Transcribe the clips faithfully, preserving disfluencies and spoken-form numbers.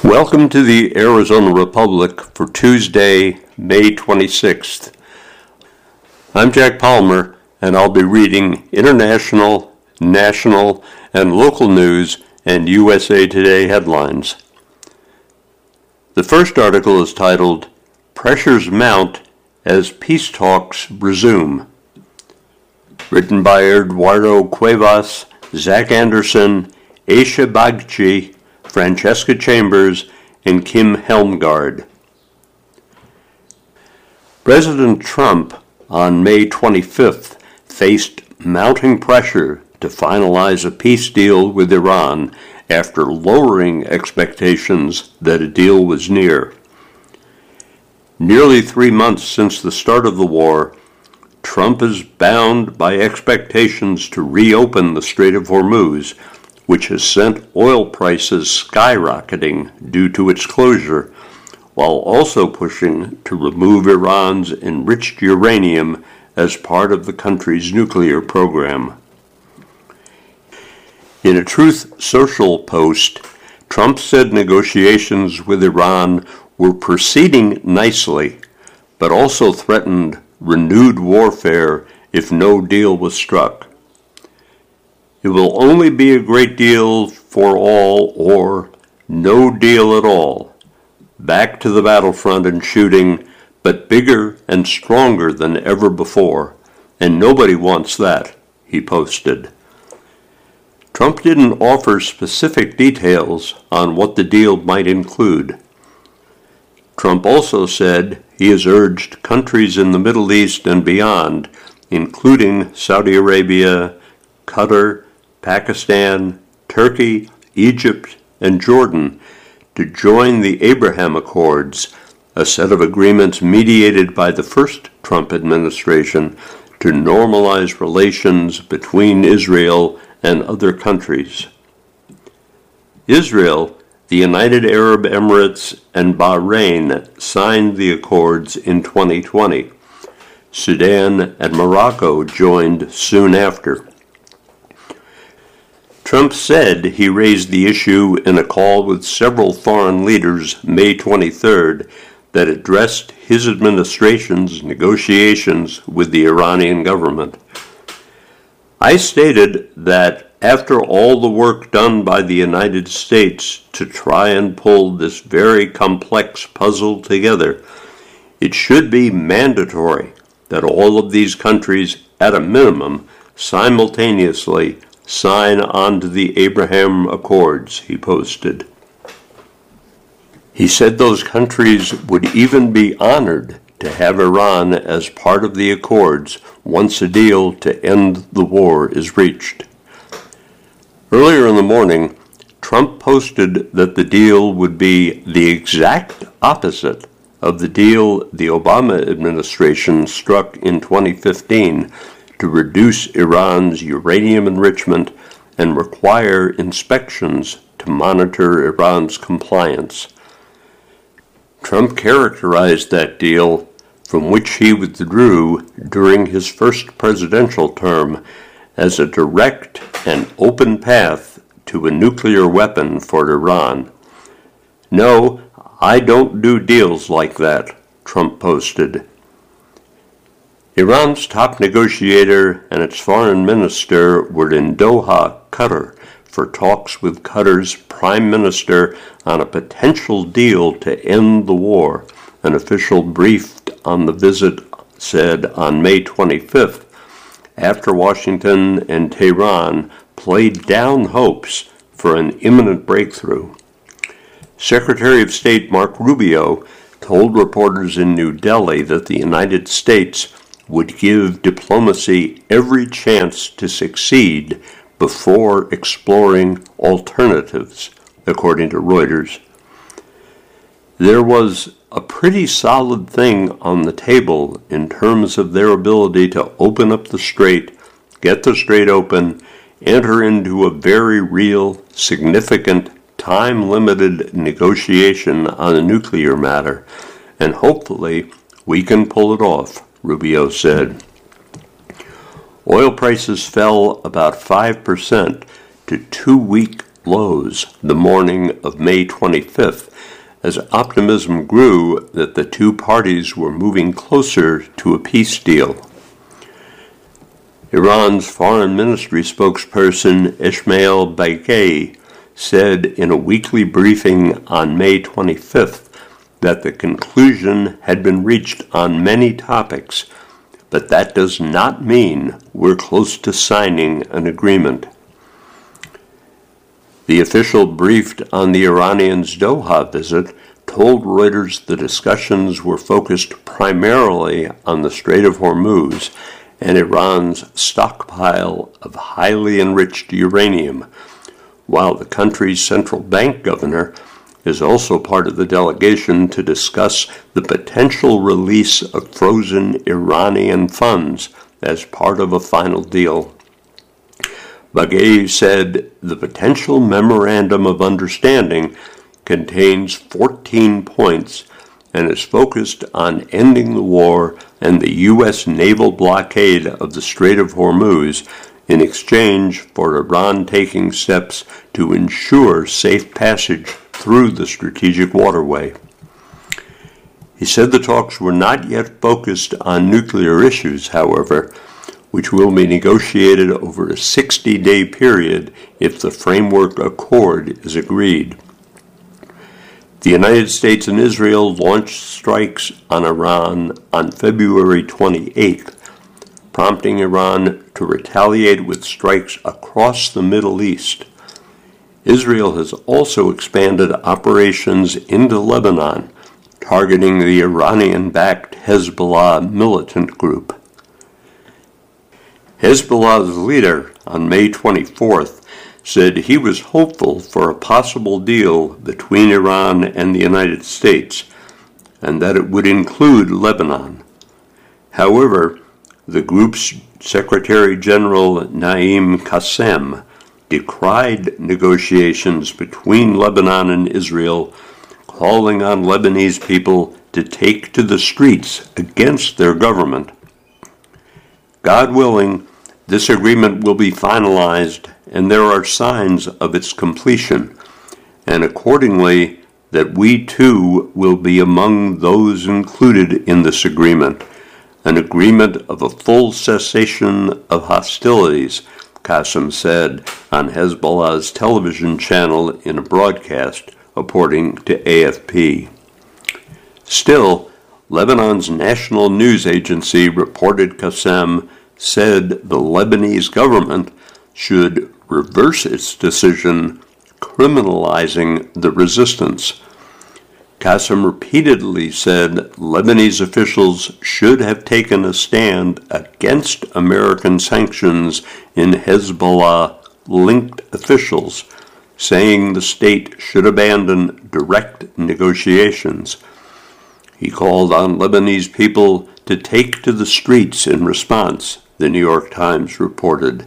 Welcome to the Arizona Republic for Tuesday, May twenty-sixth. I'm Jack Palmer, and I'll be reading international, national, and local news and U S A Today headlines. The first article is titled, Pressures Mount as Peace Talks Resume. Written by Eduardo Cuevas, Zach Anderson, Aisha Bagchi, Francesca Chambers, and Kim Helmgard. President Trump on May twenty-fifth faced mounting pressure to finalize a peace deal with Iran after lowering expectations that a deal was near. Nearly three months since the start of the war, Trump is bound by expectations to reopen the Strait of Hormuz, which has sent oil prices skyrocketing due to its closure, while also pushing to remove Iran's enriched uranium as part of the country's nuclear program. In a Truth Social post, Trump said negotiations with Iran were proceeding nicely, but also threatened renewed warfare if no deal was struck. It will only be a great deal for all or no deal at all. Back to the battlefront and shooting, but bigger and stronger than ever before, and nobody wants that, he posted. Trump didn't offer specific details on what the deal might include. Trump also said he has urged countries in the Middle East and beyond, including Saudi Arabia, Qatar, Pakistan, Turkey, Egypt, and Jordan, to join the Abraham Accords, a set of agreements mediated by the first Trump administration to normalize relations between Israel and other countries. Israel, the United Arab Emirates, and Bahrain signed the accords in twenty twenty. Sudan and Morocco joined soon after. Trump said he raised the issue in a call with several foreign leaders May twenty-third that addressed his administration's negotiations with the Iranian government. I stated that after all the work done by the United States to try and pull this very complex puzzle together, it should be mandatory that all of these countries, at a minimum, simultaneously sign on to the Abraham Accords, he posted. He said those countries would even be honored to have Iran as part of the Accords once a deal to end the war is reached. Earlier in the morning, Trump posted that the deal would be the exact opposite of the deal the Obama administration struck in twenty fifteen to reduce Iran's uranium enrichment and require inspections to monitor Iran's compliance. Trump characterized that deal, from which he withdrew during his first presidential term, as a direct and open path to a nuclear weapon for Iran. No, I don't do deals like that, Trump posted. Iran's top negotiator and its foreign minister were in Doha, Qatar, for talks with Qatar's prime minister on a potential deal to end the war, an official briefed on the visit said on May twenty-fifth, after Washington and Tehran played down hopes for an imminent breakthrough. Secretary of State Marco Rubio told reporters in New Delhi that the United States would give diplomacy every chance to succeed before exploring alternatives, according to Reuters. There was a pretty solid thing on the table in terms of their ability to open up the strait, get the strait open, enter into a very real, significant, time-limited negotiation on a nuclear matter, and hopefully we can pull it off, Rubio said. Oil prices fell about five percent to two-week lows the morning of May twenty-fifth, as optimism grew that the two parties were moving closer to a peace deal. Iran's foreign ministry spokesperson Ismail Baghei said in a weekly briefing on May twenty-fifth that the conclusion had been reached on many topics, but that does not mean we're close to signing an agreement. The official briefed on the Iranians' Doha visit told Reuters the discussions were focused primarily on the Strait of Hormuz and Iran's stockpile of highly enriched uranium, while the country's central bank governor is also part of the delegation to discuss the potential release of frozen Iranian funds as part of a final deal. Baghei said the potential memorandum of understanding contains fourteen points and is focused on ending the war and the U S naval blockade of the Strait of Hormuz in exchange for Iran taking steps to ensure safe passage through the strategic waterway. He said the talks were not yet focused on nuclear issues, however, which will be negotiated over a sixty-day period if the framework accord is agreed. The United States and Israel launched strikes on Iran on February twenty-eighth, prompting Iran to retaliate with strikes across the Middle East. Israel has also expanded operations into Lebanon, targeting the Iranian-backed Hezbollah militant group. Hezbollah's leader on May twenty-fourth said he was hopeful for a possible deal between Iran and the United States, and that it would include Lebanon. However, the group's Secretary General Naim Qassem decried negotiations between Lebanon and Israel, calling on Lebanese people to take to the streets against their government. God willing, this agreement will be finalized, and there are signs of its completion, and accordingly, that we too will be among those included in this agreement, an agreement of a full cessation of hostilities, Qassem said on Hezbollah's television channel in a broadcast, according to A F P. Still, Lebanon's national news agency reported Qassem said the Lebanese government should reverse its decision criminalizing the resistance. Qassem repeatedly said Lebanese officials should have taken a stand against American sanctions in Hezbollah-linked officials, saying the state should abandon direct negotiations. He called on Lebanese people to take to the streets in response, the New York Times reported.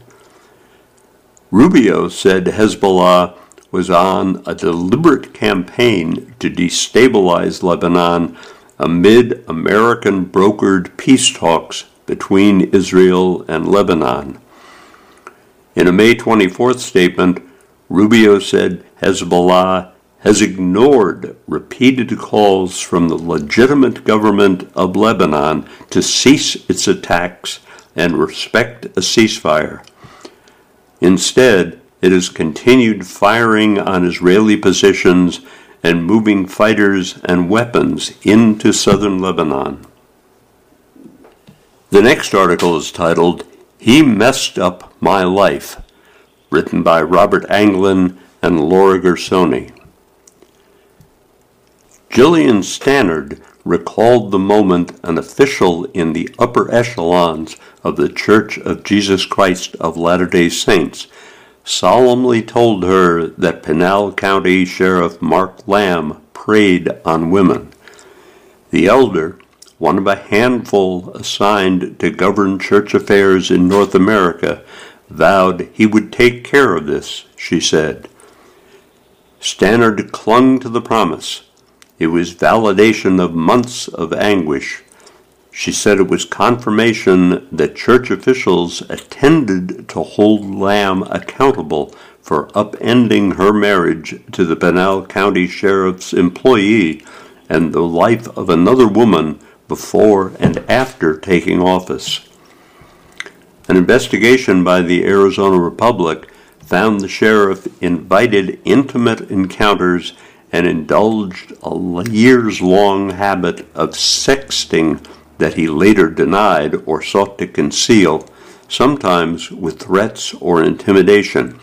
Rubio said Hezbollah was on a deliberate campaign to destabilize Lebanon amid American-brokered peace talks between Israel and Lebanon. In a May twenty-fourth statement, Rubio said Hezbollah has ignored repeated calls from the legitimate government of Lebanon to cease its attacks and respect a ceasefire. Instead, it has continued firing on Israeli positions and moving fighters and weapons into southern Lebanon. The next article is titled, "He Messed Up My Life," written by Robert Anglin and Laura Gersoni. Gillian Stannard recalled the moment an official in the upper echelons of the Church of Jesus Christ of Latter-day Saints solemnly told her that Pinal County Sheriff Mark Lamb preyed on women. The elder, one of a handful assigned to govern church affairs in North America, vowed he would take care of this, she said. Stannard clung to the promise. It was validation of months of anguish. She said it was confirmation that church officials attended to hold Lamb accountable for upending her marriage to the Pinal County Sheriff's employee and the life of another woman before and after taking office. An investigation by the Arizona Republic found the sheriff invited intimate encounters and indulged a years-long habit of sexting that he later denied or sought to conceal, sometimes with threats or intimidation.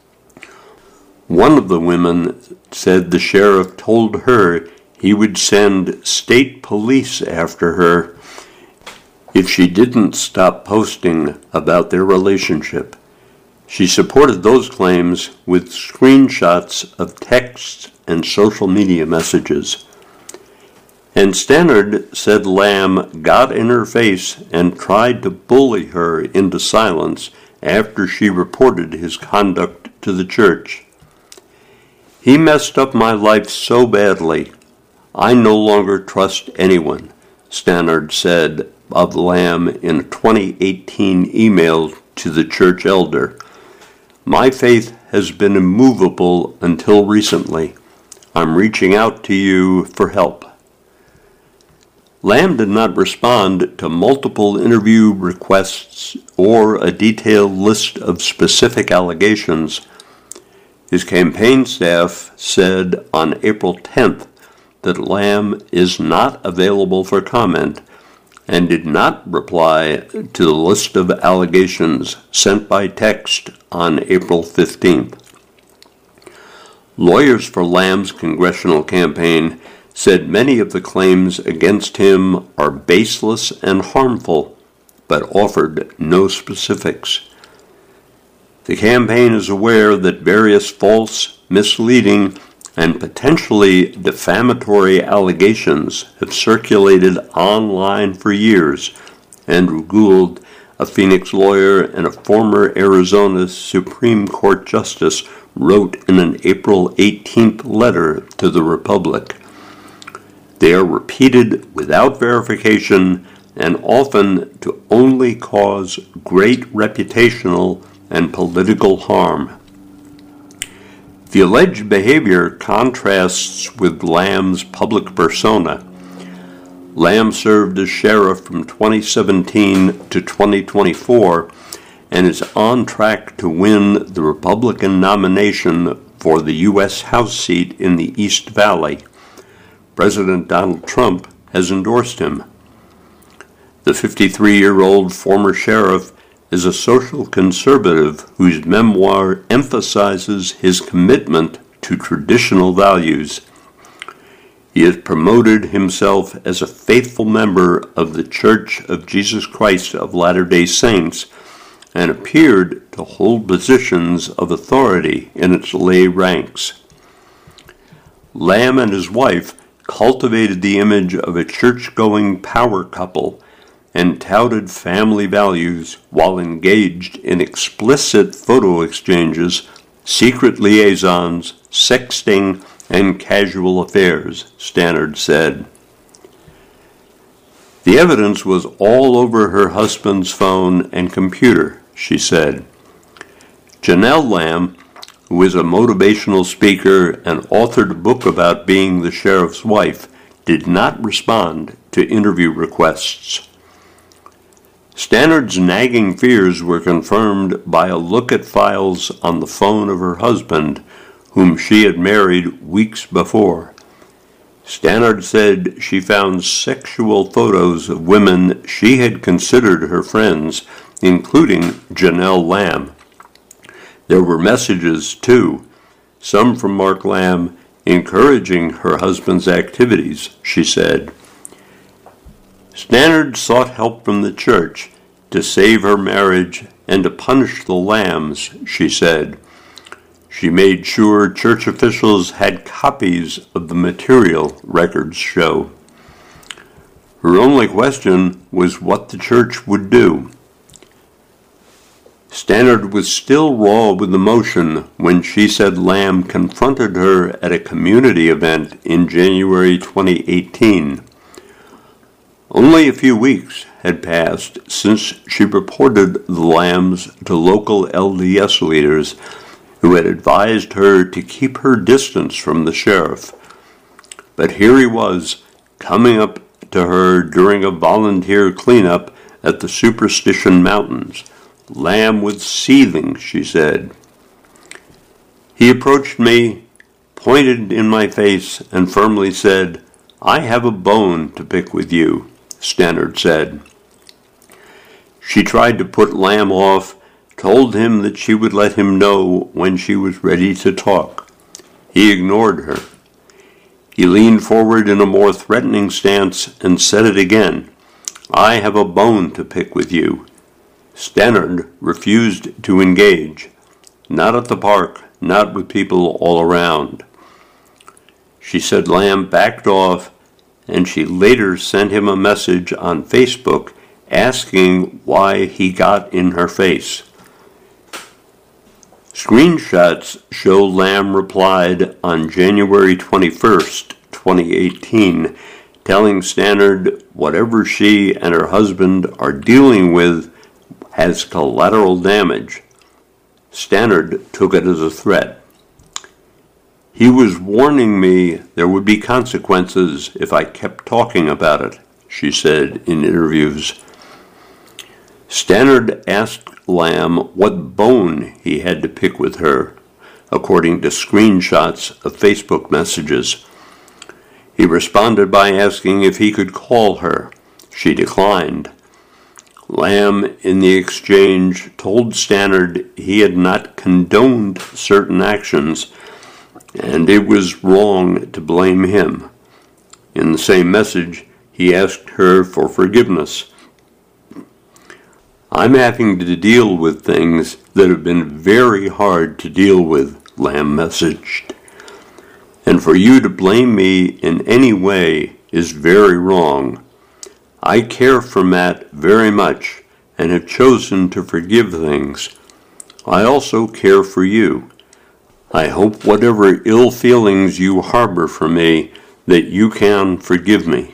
One of the women said the sheriff told her he would send state police after her if she didn't stop posting about their relationship. She supported those claims with screenshots of texts and social media messages. And Stannard said Lamb got in her face and tried to bully her into silence after she reported his conduct to the church. "He messed up my life so badly. I no longer trust anyone," Stannard said of Lamb in a twenty eighteen email to the church elder. "My faith has been immovable until recently. I'm reaching out to you for help." Lamb did not respond to multiple interview requests or a detailed list of specific allegations. His campaign staff said on April tenth that Lamb is not available for comment and did not reply to the list of allegations sent by text on April fifteenth. Lawyers for Lamb's congressional campaign said many of the claims against him are baseless and harmful, but offered no specifics. The campaign is aware that various false, misleading, and potentially defamatory allegations have circulated online for years, Andrew Gould, a Phoenix lawyer and a former Arizona Supreme Court justice, wrote in an April eighteenth letter to the Republic. They are repeated without verification and often to only cause great reputational and political harm. The alleged behavior contrasts with Lamb's public persona. Lamb served as sheriff from twenty seventeen to twenty twenty-four and is on track to win the Republican nomination for the U S House seat in the East Valley. President Donald Trump has endorsed him. The fifty-three-year-old former sheriff is a social conservative whose memoir emphasizes his commitment to traditional values. He has promoted himself as a faithful member of the Church of Jesus Christ of Latter-day Saints and appeared to hold positions of authority in its lay ranks. Lamb and his wife cultivated the image of a church-going power couple and touted family values while engaged in explicit photo exchanges, secret liaisons, sexting, and casual affairs, Stannard said. The evidence was all over her husband's phone and computer, she said. Janelle Lamb, who is a motivational speaker and authored a book about being the sheriff's wife, did not respond to interview requests. Stannard's nagging fears were confirmed by a look at files on the phone of her husband, whom she had married weeks before. Stannard said she found sexual photos of women she had considered her friends, including Janelle Lamb. There were messages, too, some from Mark Lamb, encouraging her husband's activities, she said. Stannard sought help from the church to save her marriage and to punish the Lambs, she said. She made sure church officials had copies of the material, records show. Her only question was what the church would do. Stannard was still raw with emotion when she said Lamb confronted her at a community event in January twenty eighteen. Only a few weeks had passed since she reported the Lambs to local L D S leaders, who had advised her to keep her distance from the sheriff. But here he was, coming up to her during a volunteer cleanup at the Superstition Mountains. Lamb was seething, she said. He approached me, pointed in my face, and firmly said, "I have a bone to pick with you," Stannard said. She tried to put Lamb off, told him that she would let him know when she was ready to talk. He ignored her. He leaned forward in a more threatening stance and said it again, "I have a bone to pick with you." Stannard refused to engage. Not at the park, not with people all around. She said Lamb backed off, and she later sent him a message on Facebook asking why he got in her face. Screenshots show Lamb replied on January twenty-first, twenty eighteen, telling Stannard whatever she and her husband are dealing with has collateral damage. Stannard took it as a threat. "He was warning me there would be consequences if I kept talking about it," she said in interviews. Stannard asked Lamb what bone he had to pick with her, according to screenshots of Facebook messages. He responded by asking if he could call her. She declined. Lamb, in the exchange, told Stannard he had not condoned certain actions, and it was wrong to blame him. In the same message, he asked her for forgiveness. "I'm having to deal with things that have been very hard to deal with," Lamb messaged. "And for you to blame me in any way is very wrong. I care for Matt very much and have chosen to forgive things. I also care for you. I hope whatever ill feelings you harbor for me, that you can forgive me."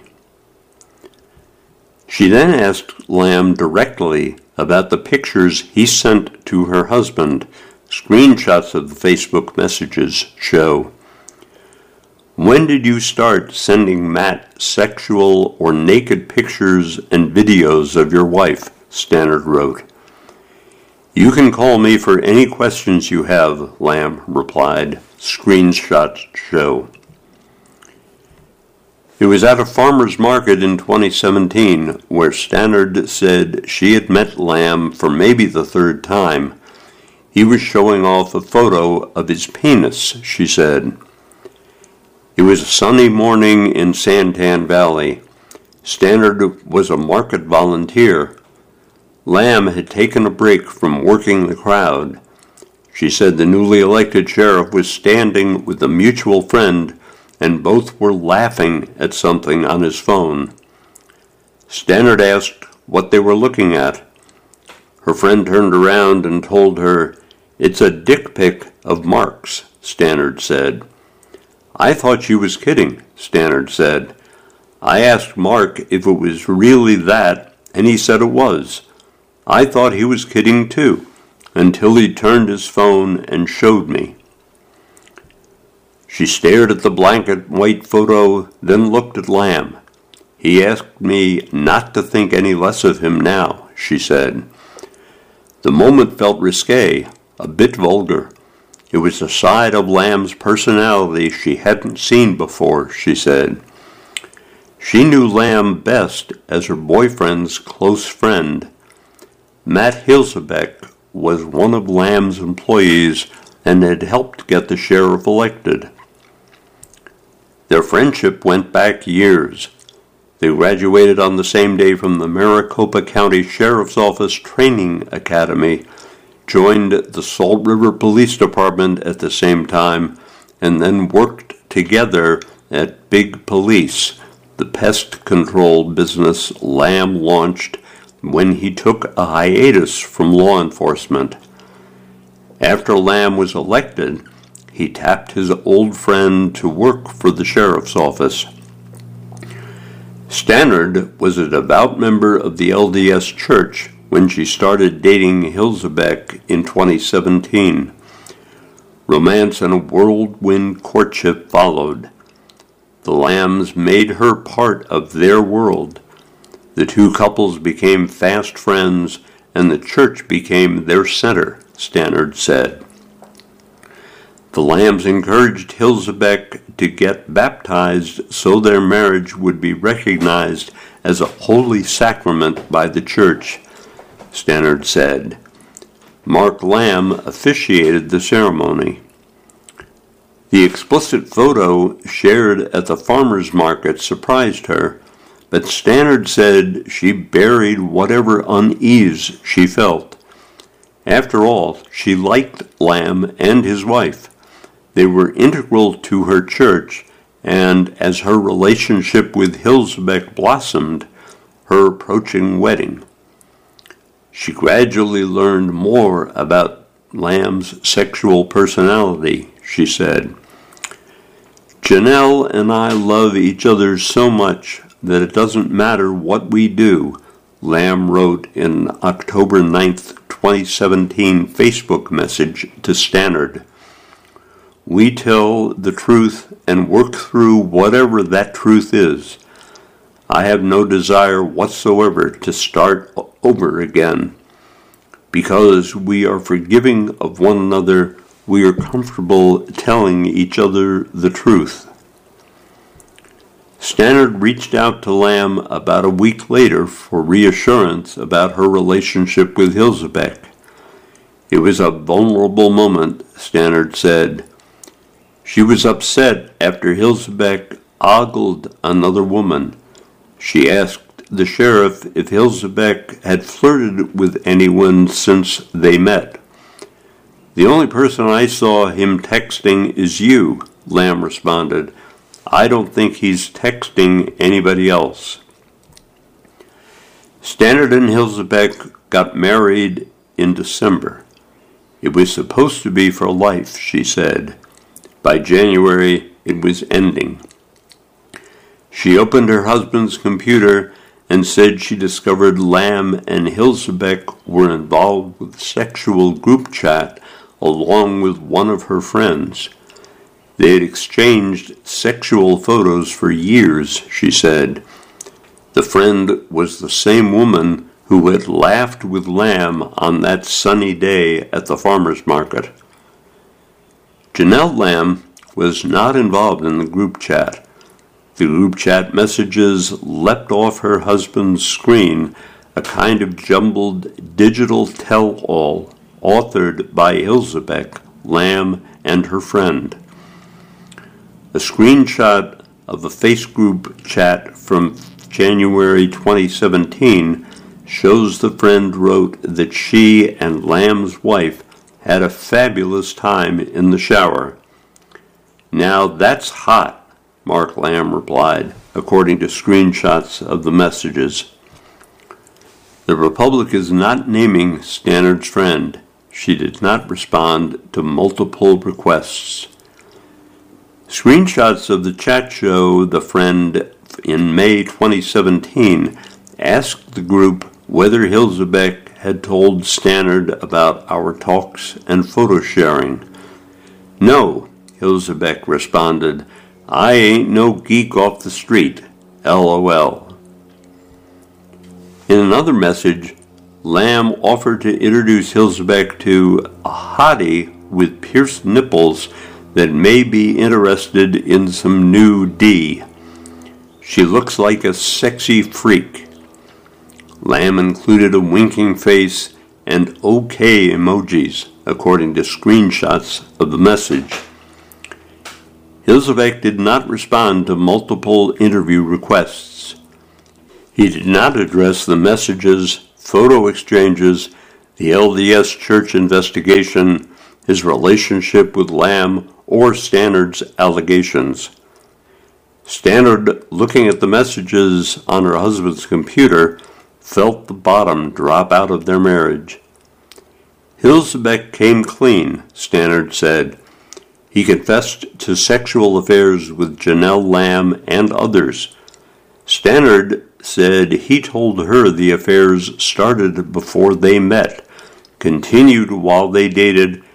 She then asked Lamb directly about the pictures he sent to her husband. Screenshots of the Facebook messages show. "When did you start sending Matt sexual or naked pictures and videos of your wife?" Stannard wrote. "You can call me for any questions you have," Lamb replied. Screenshots show. It was at a farmer's market in twenty seventeen where Stannard said she had met Lamb for maybe the third time. He was showing off a photo of his penis, she said. It was a sunny morning in Santan Valley. Stannard was a market volunteer. Lamb had taken a break from working the crowd. She said the newly elected sheriff was standing with a mutual friend, and both were laughing at something on his phone. Stannard asked what they were looking at. Her friend turned around and told her, "It's a dick pic of Mark's," Stannard said. "I thought she was kidding," Stannard said. "I asked Mark if it was really that, and he said it was. I thought he was kidding too, until he turned his phone and showed me." She stared at the black and white photo, then looked at Lamb. "He asked me not to think any less of him now," she said. The moment felt risque, a bit vulgar. It was a side of Lamb's personality she hadn't seen before, she said. She knew Lamb best as her boyfriend's close friend. Matt Hilsabeck was one of Lamb's employees and had helped get the sheriff elected. Their friendship went back years. They graduated on the same day from the Maricopa County Sheriff's Office Training Academy, joined the Salt River Police Department at the same time, and then worked together at Big Police, the pest control business Lamb launched when he took a hiatus from law enforcement. After Lamb was elected, he tapped his old friend to work for the sheriff's office. Stannard was a devout member of the L D S Church when she started dating Hilsabeck in twenty seventeen. Romance and a whirlwind courtship followed. The Lambs made her part of their world. The two couples became fast friends, and the church became their center, Stannard said. The Lambs encouraged Hilsabeck to get baptized so their marriage would be recognized as a holy sacrament by the church, Stannard said. Mark Lamb officiated the ceremony. The explicit photo shared at the farmer's market surprised her, but Stannard said she buried whatever unease she felt. After all, she liked Lamb and his wife. They were integral to her church, and as her relationship with Hilsabeck blossomed, her approaching wedding. She gradually learned more about Lamb's sexual personality, she said. Janelle and I love each other so much that it doesn't matter what we do, Lamb wrote in October ninth, twenty seventeen Facebook message to Stannard. We tell the truth and work through whatever that truth is. I have no desire whatsoever to start over again. Because we are forgiving of one another, we are comfortable telling each other the truth. Stannard reached out to Lamb about a week later for reassurance about her relationship with Hilsabeck. It was a vulnerable moment, Stannard said. She was upset after Hilsabeck ogled another woman. She asked the sheriff if Hilsabeck had flirted with anyone since they met. The only person I saw him texting is you, Lamb responded. I don't think he's texting anybody else. Stannard and Hilsabeck got married in December. It was supposed to be for life, she said. By January, it was ending. She opened her husband's computer and said she discovered Lamb and Hilsabeck were involved with sexual group chat along with one of her friends. They had exchanged sexual photos for years, she said. The friend was the same woman who had laughed with Lamb on that sunny day at the farmer's market. Janelle Lamb was not involved in the group chat. The group chat messages leapt off her husband's screen, a kind of jumbled digital tell-all authored by Hilsabeck, Lamb, and her friend. A screenshot of a face group chat from January twenty seventeen shows the friend wrote that she and Lamb's wife had a fabulous time in the shower. Now that's hot, Mark Lamb replied, according to screenshots of the messages. The Republic is not naming Stannard's friend. She did not respond to multiple requests. Screenshots of the chat show the friend in May twenty seventeen asked the group whether Hilsabeck had told Stannard about our talks and photo sharing. No, Hilsabeck responded. I ain't no geek off the street. LOL. In another message, Lamb offered to introduce Hilsabeck to a hottie with pierced nipples that may be interested in some new D. She looks like a sexy freak. Lamb included a winking face and OK emojis, according to screenshots of the message. Hilsabeck did not respond to multiple interview requests. He did not address the messages, photo exchanges, the L D S church investigation, his relationship with Lamb, or Stannard's allegations. Stannard, looking at the messages on her husband's computer, felt the bottom drop out of their marriage. Hilsabeck came clean, Stannard said. He confessed to sexual affairs with Janelle Lamb and others. Stannard said he told her the affairs started before they met, continued while they dated,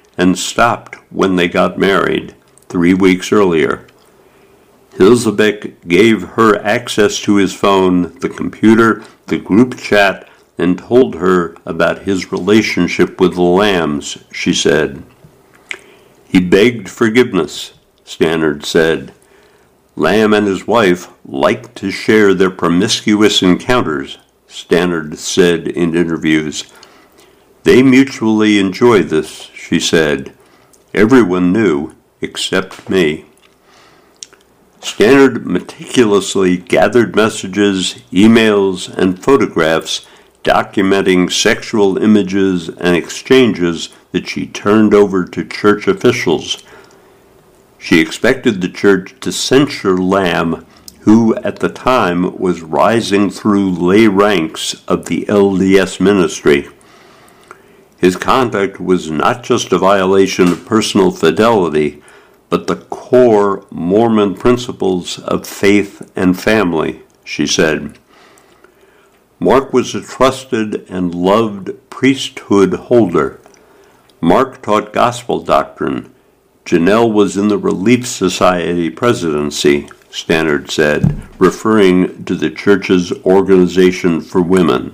and stopped when they got married three weeks earlier. Hilzebeck gave her access to his phone, the computer, the group chat, and told her about his relationship with the Lambs, she said. He begged forgiveness, Stannard said. Lamb and his wife liked to share their promiscuous encounters, Stannard said in interviews. They mutually enjoyed this, she said. Everyone knew, except me. Stannard meticulously gathered messages, emails, and photographs documenting sexual images and exchanges that she turned over to church officials. She expected the church to censure Lamb, who at the time was rising through lay ranks of the L D S ministry. His conduct was not just a violation of personal fidelity, but the core Mormon principles of faith and family, she said. Mark was a trusted and loved priesthood holder. Mark taught gospel doctrine. Janelle was in the Relief Society presidency, Stannard said, referring to the church's Organization for Women.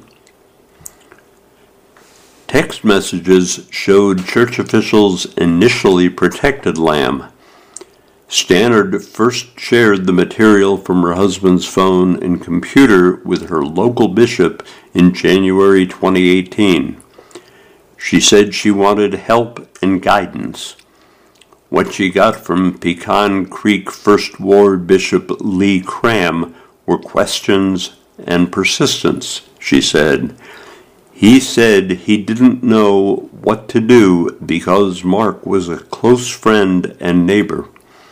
Text messages showed church officials initially protected Lamb. Stannard first shared the material from her husband's phone and computer with her local bishop in January twenty eighteen. She said she wanted help and guidance. What she got from Pecan Creek First Ward Bishop Lee Cram were questions and persistence, she said. He said he didn't know what to do because Mark was a close friend and neighbor.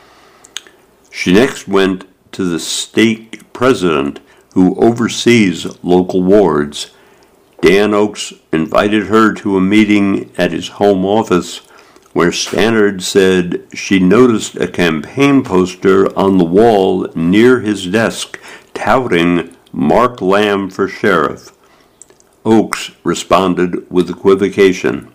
She next went to the stake president who oversees local wards. Dan Oakes invited her to a meeting at his home office where Stannard said she noticed a campaign poster on the wall near his desk touting Mark Lamb for sheriff. Oakes responded with equivocation.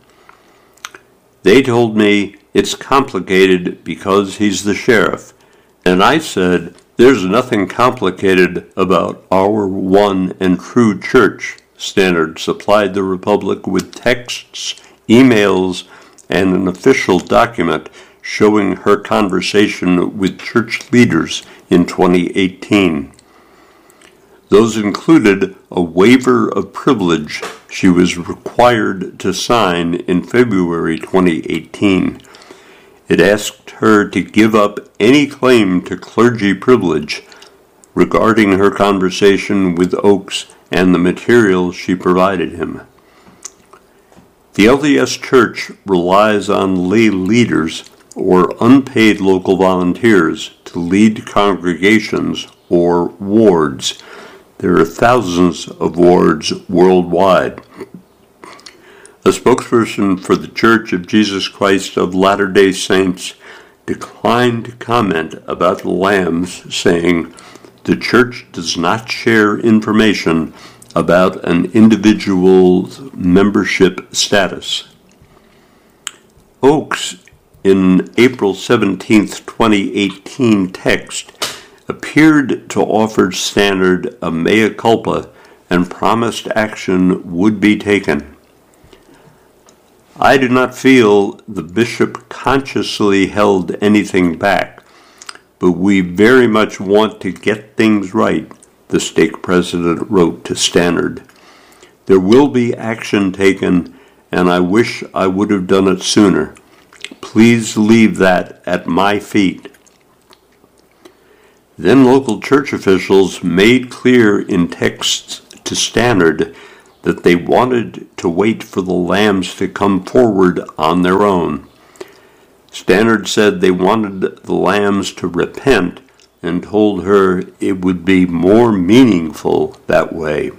They told me it's complicated because he's the sheriff. And I said, there's nothing complicated about our one and true church. Stannard supplied the Republic with texts, emails, and an official document showing her conversation with church leaders in twenty eighteen. Those included a waiver of privilege she was required to sign in February twenty eighteen. It asked her to give up any claim to clergy privilege regarding her conversation with Oakes and the material she provided him. The L D S Church relies on lay leaders or unpaid local volunteers to lead congregations or wards. There are thousands of wards worldwide. A spokesperson for the Church of Jesus Christ of Latter-day Saints declined to comment about the Lambs, saying, the Church does not share information about an individual's membership status. Oakes, in April seventeenth, twenty eighteen text, appeared to offer Stannard a mea culpa and promised action would be taken. I do not feel the bishop consciously held anything back, but we very much want to get things right, the stake president wrote to Stannard. There will be action taken, and I wish I would have done it sooner. Please leave that at my feet. Then local church officials made clear in texts to Stannard that they wanted to wait for the Lambs to come forward on their own. Stannard said they wanted the Lambs to repent and told her it would be more meaningful that way.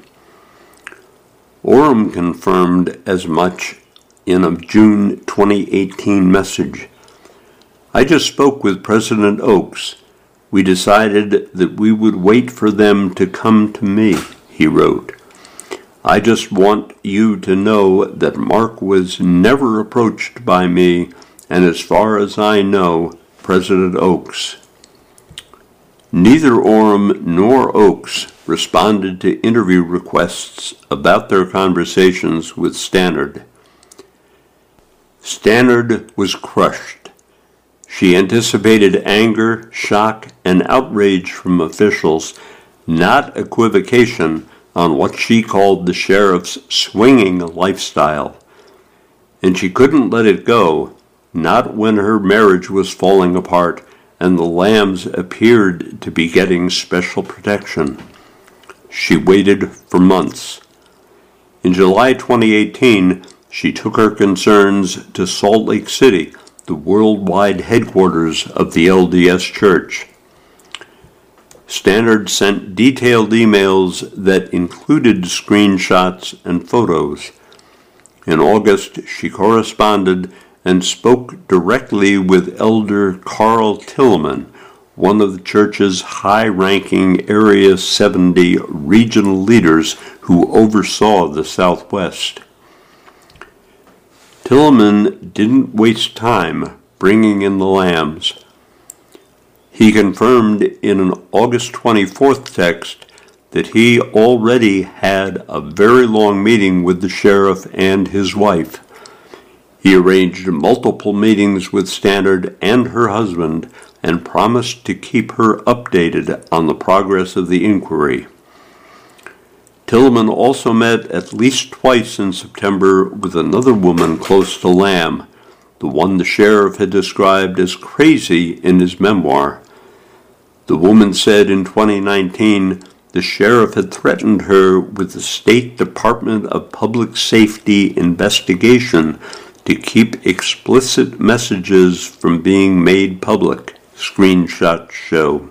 Orem confirmed as much in a June twenty eighteen message. I just spoke with President Oakes. We decided that we would wait for them to come to me, he wrote. I just want you to know that Mark was never approached by me, and as far as I know, President Oakes. Neither Oram nor Oakes responded to interview requests about their conversations with Stannard. Stannard was crushed. She anticipated anger, shock, and outrage from officials, not equivocation on what she called the sheriff's swinging lifestyle. And she couldn't let it go, not when her marriage was falling apart and the Lambs appeared to be getting special protection. She waited for months. In July twenty eighteen, she took her concerns to Salt Lake City, the worldwide headquarters of the L D S Church. Stannard sent detailed emails that included screenshots and photos. In August, she corresponded and spoke directly with Elder Carl Tilleman, one of the church's high-ranking Area seventy regional leaders who oversaw the Southwest. Tilleman didn't waste time bringing in the Lambs. He confirmed in an August twenty-fourth text that he already had a very long meeting with the sheriff and his wife. He arranged multiple meetings with Stannard and her husband and promised to keep her updated on the progress of the inquiry. Tilleman also met at least twice in September with another woman close to Lamb, the one the sheriff had described as crazy in his memoir. The woman said in twenty nineteen the sheriff had threatened her with the State Department of Public Safety investigation to keep explicit messages from being made public, screenshots show.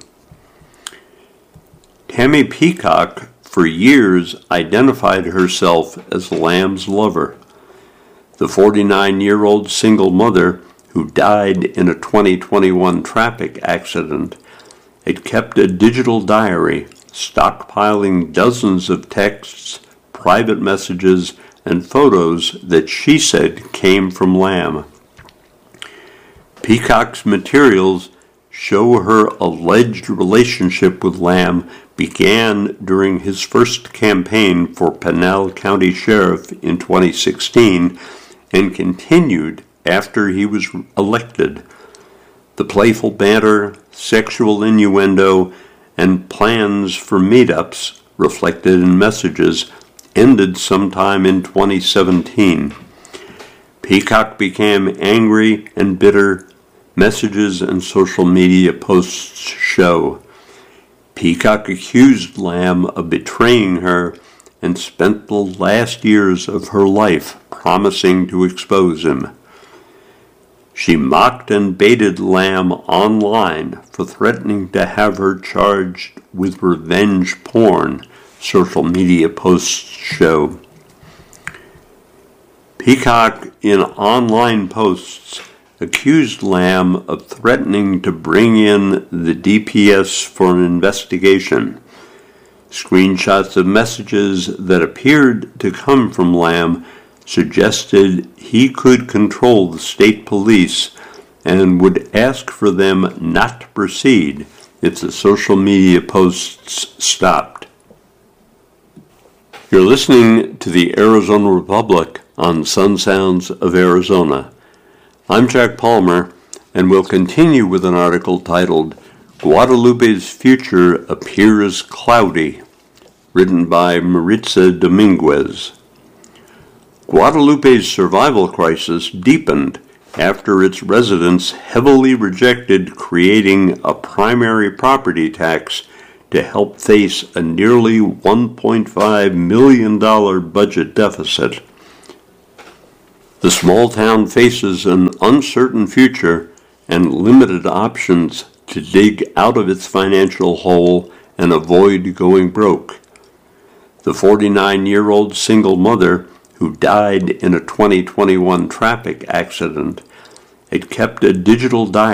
Tammy Peacock, for years, identified herself as Lamb's lover. The forty-nine-year-old single mother, who died in a twenty twenty-one traffic accident, had kept a digital diary, stockpiling dozens of texts, private messages, and photos that she said came from Lamb. Peacock's materials show her alleged relationship with Lamb began during his first campaign for Pinal County Sheriff in twenty sixteen and continued after he was elected. The playful banter, sexual innuendo, and plans for meetups reflected in messages ended sometime in twenty seventeen. Peacock became angry and bitter. Messages and social media posts show. Peacock accused Lamb of betraying her and spent the last years of her life promising to expose him. She mocked and baited Lamb online for threatening to have her charged with revenge porn, social media posts show. Peacock, in online posts, accused Lamb of threatening to bring in the D P S for an investigation. Screenshots of messages that appeared to come from Lamb suggested he could control the state police and would ask for them not to proceed if the social media posts stopped. You're listening to the Arizona Republic on Sun Sounds of Arizona. I'm Jack Palmer, and we'll continue with an article titled Guadalupe's Future Appears Cloudy, written by Maritza Dominguez. Guadalupe's survival crisis deepened after its residents heavily rejected creating a primary property tax to help face a nearly one point five million dollars budget deficit. The small town faces an uncertain future and limited options to dig out of its financial hole and avoid going broke. The forty-nine-year-old single mother, who died in a twenty twenty-one traffic accident, had kept a digital diary